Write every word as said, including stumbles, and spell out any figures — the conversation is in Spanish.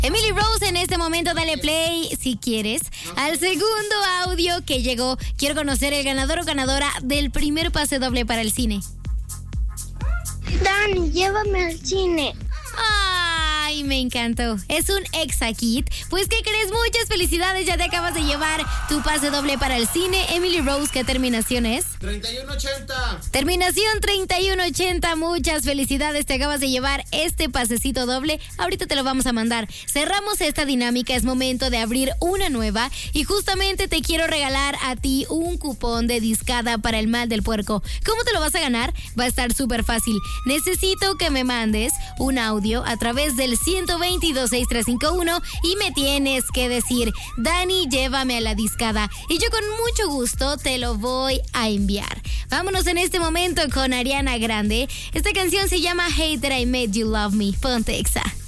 Emily Rose, en este momento dale play, si quieres, al segundo audio que llegó. Quiero conocer el ganador o ganadora del primer pase doble para el cine. Dani, llévame al cine. Ay, me encantó. Es un Exakit. Pues, ¿qué crees? Muchas felicidades. Ya te acabas de llevar tu pase doble para el cine. Emily Rose, ¿qué terminación es? treinta y uno ochenta. Terminación treinta y uno ochenta. Muchas felicidades. Te acabas de llevar este pasecito doble. Ahorita te lo vamos a mandar. Cerramos esta dinámica. Es momento de abrir una nueva. Y justamente te quiero regalar a ti un cupón de discada para el mal del puerco. ¿Cómo te lo vas a ganar? Va a estar súper fácil. Necesito que me mandes un audio a través del ciento veintidós seis tres cinco uno y me tienes que decir: Dani, llévame a la discada, y yo con mucho gusto te lo voy a enviar. Vámonos en este momento con Ariana Grande. Esta canción se llama Hate That I Made You Love Me. Ponte Exa.